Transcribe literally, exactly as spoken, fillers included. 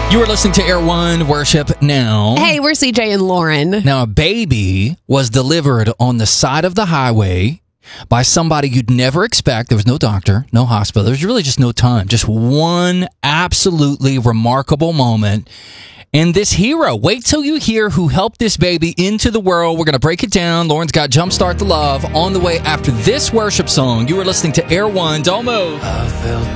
You are listening to Air One Worship Now. Hey, we're C J and Lauren. Now, a baby was delivered on the side of the highway by somebody you'd never expect. There was no doctor, no hospital. There was really just no time. Just one absolutely remarkable moment. And this hero, wait till you hear who helped this baby into the world. We're going to break it down. Lauren's got Jumpstart the Love on the way after this worship song. You are listening to Air One. Don't move.